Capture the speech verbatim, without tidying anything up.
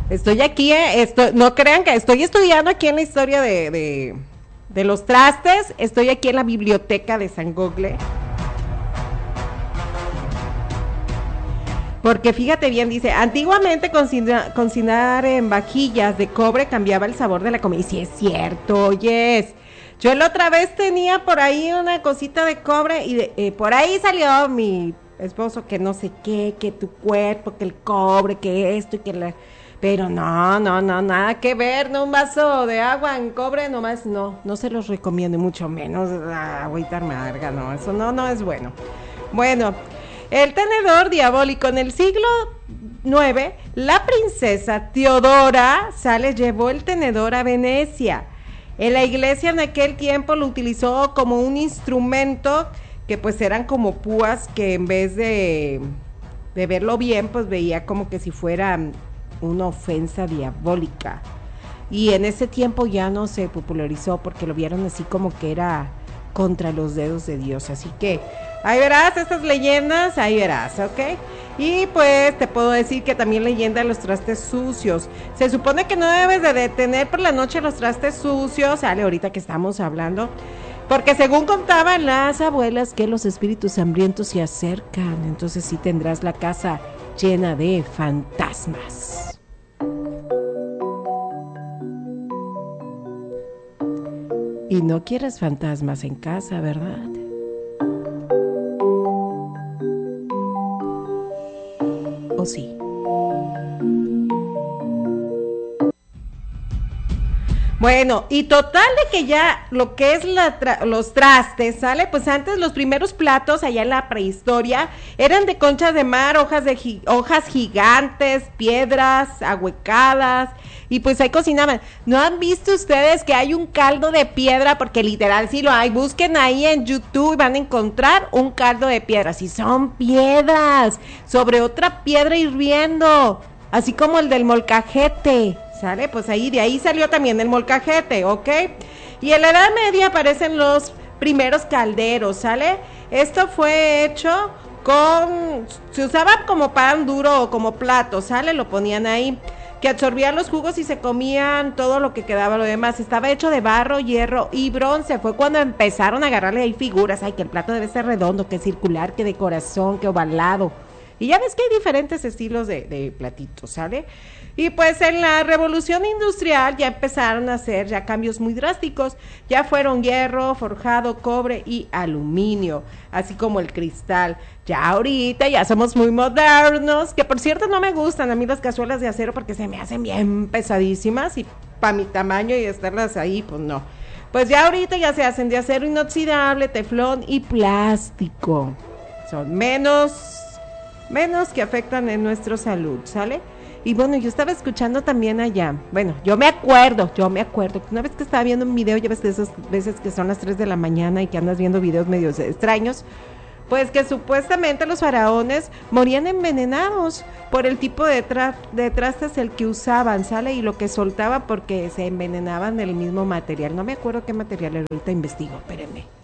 Estoy aquí, eh, estoy, no crean que estoy estudiando aquí en la historia de, de, de los trastes, estoy aquí en la biblioteca de San Gogle. Porque fíjate bien, dice, antiguamente cocinar, cocinar en vajillas de cobre cambiaba el sabor de la comida. Y sí es cierto, oyes. Yo la otra vez tenía por ahí una cosita de cobre y de, eh, por ahí salió mi esposo que no sé qué, que tu cuerpo, que el cobre, que esto y que la... Pero no, no, no, nada que ver, no un vaso de agua en cobre nomás, no, no se los recomiendo, mucho menos la agüita amarga, no, eso no, no es bueno. Bueno, el tenedor diabólico en el siglo nueve, la princesa Teodora Sales llevó el tenedor a Venecia. En la iglesia en aquel tiempo lo utilizó como un instrumento que pues eran como púas que en vez de, de verlo bien, pues veía como que si fuera una ofensa diabólica. Y en ese tiempo ya no se popularizó porque lo vieron así como que era contra los dedos de Dios. Así que ahí verás estas leyendas, ahí verás, ¿ok? Y pues te puedo decir que también leyenda de los trastes sucios. Se supone que no debes de detener por la noche los trastes sucios, sale ahorita que estamos hablando, porque según contaban las abuelas que los espíritus hambrientos se acercan, entonces sí tendrás la casa llena de fantasmas. Y no quieres fantasmas en casa, ¿verdad? ¿O sí? Bueno, y total de que ya lo que es la tra- los trastes, ¿sale? Pues antes los primeros platos allá en la prehistoria eran de conchas de mar, hojas de gi- hojas gigantes, piedras ahuecadas, y pues ahí cocinaban. ¿No han visto ustedes que hay un caldo de piedra? Porque literal sí lo hay, busquen ahí en YouTube y van a encontrar un caldo de piedras, y son piedras, sobre otra piedra hirviendo, así como el del molcajete. ¿Sale? Pues ahí, de ahí salió también el molcajete, ¿ok? Y en la Edad Media aparecen los primeros calderos, ¿sale? Esto fue hecho con... se usaba como pan duro o como plato, ¿sale? Lo ponían ahí, que absorbían los jugos y se comían todo lo que quedaba lo demás. Estaba hecho de barro, hierro y bronce. Fue cuando empezaron a agarrarle ahí figuras. Ay, que el plato debe ser redondo, que circular, que de corazón, que ovalado. Y ya ves que hay diferentes estilos de, de platitos, ¿sale? Y pues en la revolución industrial ya empezaron a hacer ya cambios muy drásticos. Ya fueron hierro, forjado, cobre y aluminio, así como el cristal. Ya ahorita ya somos muy modernos, que por cierto no me gustan a mí las cazuelas de acero porque se me hacen bien pesadísimas y para mi tamaño y estarlas ahí, pues no. Pues ya ahorita ya se hacen de acero inoxidable, teflón y plástico. Son menos... menos que afectan en nuestra salud, ¿sale? Y bueno, yo estaba escuchando también allá, bueno, yo me acuerdo, yo me acuerdo, una vez que estaba viendo un video, ya ves de esas veces que son las tres de la mañana y que andas viendo videos medio extraños, pues que supuestamente los faraones morían envenenados por el tipo de, tra- de trastes el que usaban, ¿sale? Y lo que soltaban porque se envenenaban del mismo material, no me acuerdo qué material, ahorita investigo, espérenme.